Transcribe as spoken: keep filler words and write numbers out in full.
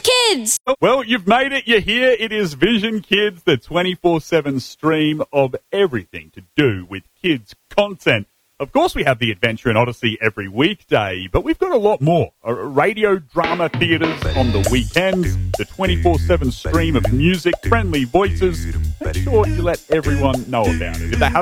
Kids! Well, you've made it. You're here. It is Vision Kids, the twenty-four seven stream of everything to do with kids' content. Of course, we have the Adventure and Odyssey every weekday, but we've got a lot more. Uh, radio drama theatres on the weekends, the twenty-four seven stream of music, friendly voices. Make sure you let everyone know about it. If they haven't